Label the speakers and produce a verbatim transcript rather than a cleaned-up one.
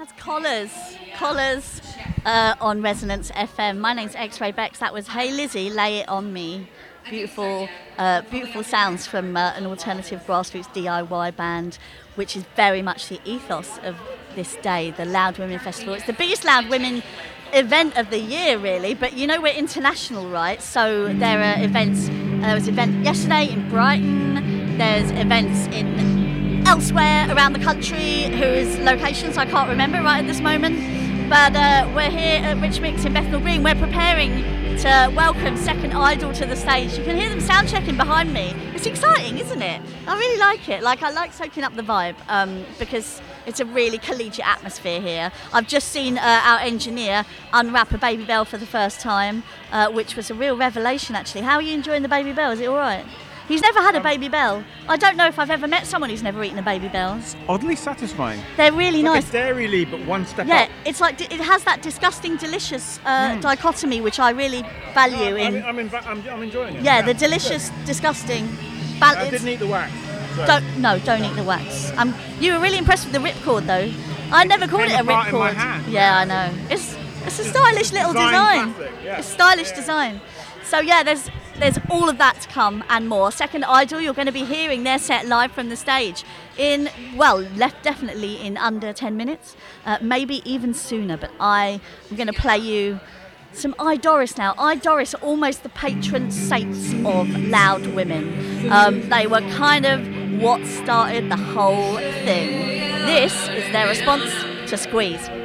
Speaker 1: That's Collars. Collars uh, on Resonance F M. My name's X-Ray Bex. That was Hey Lizzie, Lay It On Me. Beautiful, uh, beautiful sounds from uh, an alternative grassroots D I Y band, which is very much the ethos of this day, the Loud Women Festival. It's the biggest Loud Women event of the year, really, but you know we're international, right? So there are events, uh, there was an event yesterday in Brighton, there's events in elsewhere around the country whose locations I can't remember right at this moment, but uh, we're here at Rich Mix in Bethnal Green. We're preparing to welcome Second Idol to the stage. You can hear them sound checking behind me. It's exciting, isn't it? I really like it. Like, I like soaking up the vibe um, because it's a really collegiate atmosphere here. I've just seen uh, our engineer unwrap a Baby Bell for the first time, uh, which was a real revelation, actually. How are you enjoying the Baby Bell? Is it all right? He's never had a Baby Bell. I don't know if I've ever met someone who's never eaten a Baby Bell.
Speaker 2: Oddly satisfying.
Speaker 1: They're really
Speaker 2: it's like
Speaker 1: nice.
Speaker 2: A Dairy but one step
Speaker 1: yeah,
Speaker 2: up.
Speaker 1: Yeah, it's like it has that disgusting, delicious uh, mm. dichotomy, which I really value.
Speaker 2: No,
Speaker 1: in.
Speaker 2: I'm, I'm, in, I'm, I'm enjoying it.
Speaker 1: Yeah,
Speaker 2: yeah.
Speaker 1: the delicious, disgusting.
Speaker 2: Bal- I didn't eat the wax. So.
Speaker 1: Don't, no, don't eat the wax. Um, you were really impressed with the ripcord, though. I never called it a ripcord.
Speaker 2: In my hand.
Speaker 1: Yeah, I know. It's it's a stylish little design.
Speaker 2: design. Yeah.
Speaker 1: It's stylish
Speaker 2: yeah.
Speaker 1: design. So yeah, there's there's all of that to come and more. Second Idol, you're going to be hearing their set live from the stage in, well, left definitely in under ten minutes, uh, maybe even sooner. But I am going to play you some Idoris now. Idoris are almost the patron saints of Loud Women. Um, they were kind of what started the whole thing. This is their response to Squeeze.